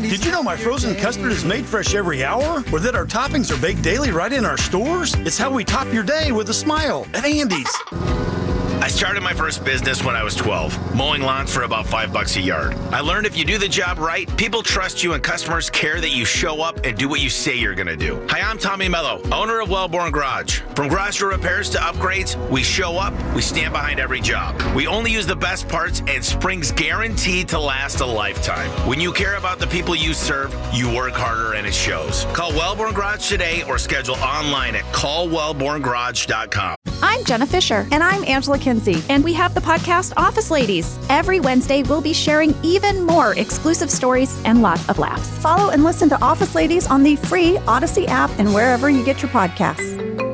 Andy's? Did you know my frozen custard is made fresh every hour? Or that our toppings are baked daily right in our stores? It's how we top your day with a smile at Andy's. I started my first business when I was 12, mowing lawns for about $5 a yard. I learned if you do the job right, people trust you and customers care that you show up and do what you say you're going to do. Hi, I'm Tommy Mello, owner of Wellborn Garage. From garage door repairs to upgrades, we show up, we stand behind every job. We only use the best parts and springs guaranteed to last a lifetime. When you care about the people you serve, you work harder and it shows. Call Wellborn Garage today or schedule online at callwellborngarage.com. I'm Jenna Fisher. And I'm Angela Kinsey. And we have the podcast Office Ladies. Every Wednesday, we'll be sharing even more exclusive stories and lots of laughs. Follow and listen to Office Ladies on the free Odyssey app and wherever you get your podcasts.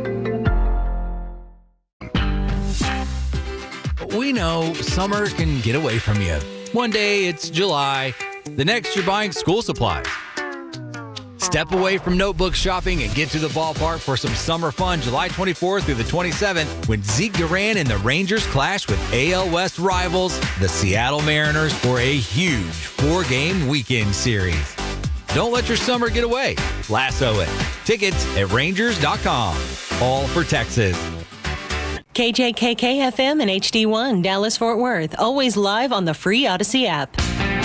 We know summer can get away from you. One day it's July, the next you're buying school supplies. Step away from notebook shopping and get to the ballpark for some summer fun July 24th through the 27th when Zeke Duran and the Rangers clash with AL West rivals, the Seattle Mariners, for a huge 4-game weekend series. Don't let your summer get away. Lasso it. Tickets at Rangers.com. All for Texas. KJKK FM and HD1 Dallas Fort Worth. Always live on the free Odyssey app.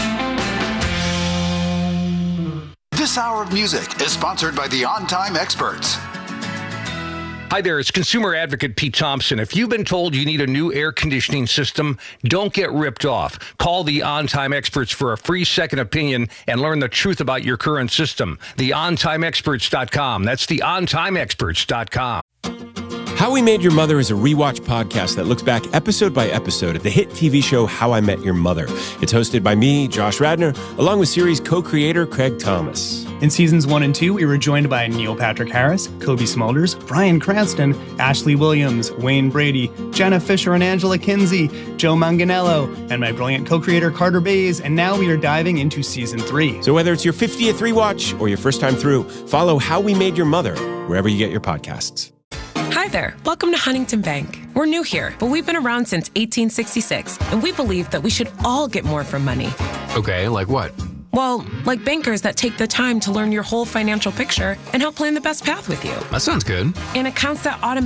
This hour of music is sponsored by the On Time Experts. Hi there, it's consumer advocate Pete Thompson. If you've been told you need a new air conditioning system, don't get ripped off. Call the On Time Experts for a free second opinion and learn the truth about your current system. TheOnTimeExperts.com. That's TheOnTimeExperts.com. How We Made Your Mother is a rewatch podcast that looks back episode by episode at the hit TV show How I Met Your Mother. It's hosted by me, Josh Radnor, along with series co-creator Craig Thomas. In seasons 1 and 2, we were joined by Neil Patrick Harris, Kobe Smulders, Bryan Cranston, Ashley Williams, Wayne Brady, Jenna Fisher and Angela Kinsey, Joe Manganiello, and my brilliant co-creator Carter Bays, and now we are diving into season 3. So whether it's your 50th rewatch or your first time through, follow How We Made Your Mother wherever you get your podcasts. Hi there. Welcome to Huntington Bank. We're new here, but we've been around since 1866, and we believe that we should all get more from money. Okay, like what? Well, like bankers that take the time to learn your whole financial picture and help plan the best path with you. That sounds good. And accounts that automatically